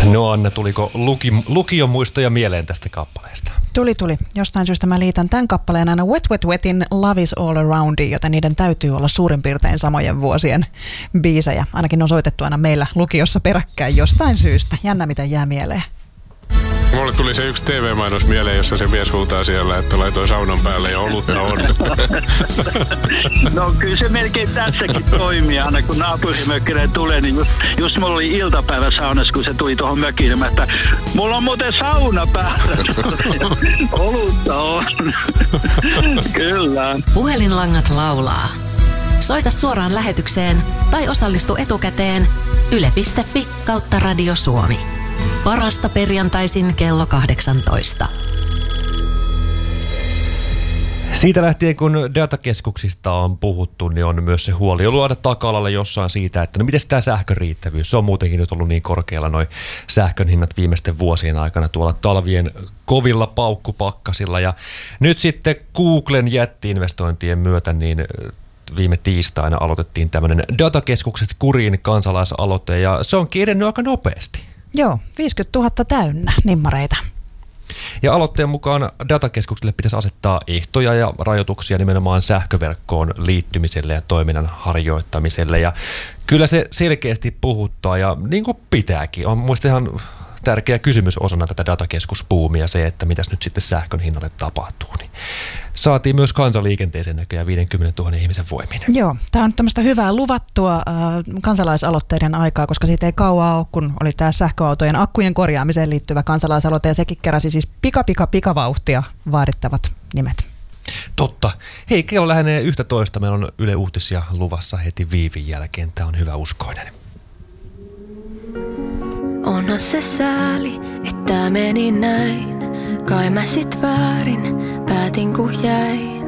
No Anna, tuliko lukion muistoja mieleen tästä kappaleesta? Tuli. Jostain syystä mä liitän tämän kappaleen aina Wet Wet Wetin Love is All Aroundiin, joten niiden täytyy olla suurin piirtein samojen vuosien biisejä. Ainakin on soitettu aina meillä lukiossa peräkkäin jostain syystä. Jännä, mitä jää mieleen. Mulle tuli se yksi TV-mainos mieleen, jossa se mies huutaa siellä, että laitoin saunan päälle ja olutta on. No kyllä se melkein tässäkin toimii. Aina kun naapurimökkinen tulee, niin just mulla oli iltapäivä saunassa, kun se tuli tuohon mökiin, että mulla on muuten sauna päällä. Olutta on. Kyllä. Puhelinlangat laulaa. Soita suoraan lähetykseen tai osallistu etukäteen yle.fi/Radio Suomi. Parasta perjantaisin kello 18. Siitä lähtien, kun datakeskuksista on puhuttu, niin on myös se huoli ollut aina taka-alalla jossain siitä, että no miten tämä sähkön riittävyys? Se on muutenkin nyt ollut niin korkealla noi sähkön hinnat viimeisten vuosien aikana tuolla talvien kovilla paukkupakkasilla. Ja nyt sitten Googlen jätti-investointien myötä niin viime tiistaina aloitettiin tämmöinen datakeskukset kuriin kansalaisaloite ja se onkin edennyt aika nopeasti. Joo, 50 000 täynnä nimmareita. Ja aloitteen mukaan datakeskuksille pitäisi asettaa ehtoja ja rajoituksia nimenomaan sähköverkkoon liittymiselle ja toiminnan harjoittamiselle. Ja kyllä se selkeästi puhuttaa ja niin kuin pitääkin. On muista ihan tärkeä kysymys osana tätä datakeskusbuumia se, että mitäs nyt sitten sähkön hinnalle tapahtuu. Niin saatiin myös kansaliikenteeseen näköjään 50 000 ihmisen voimin. Joo, tämä on tämmöistä hyvää luvattua kansalaisaloitteiden aikaa, koska siitä ei kauaa ole, kun oli tämä sähköautojen akkujen korjaamiseen liittyvä kansalaisaloite ja sekin keräsi siis pikavauhtia vaadittavat nimet. Totta. Hei, kello lähenee 11. Meillä on Yle Uutisia luvassa heti viivin jälkeen. Tämä on hyvä uskoinen. Onhan se sääli, että meni näin. Kai mä sit väärin päätin kun jäin.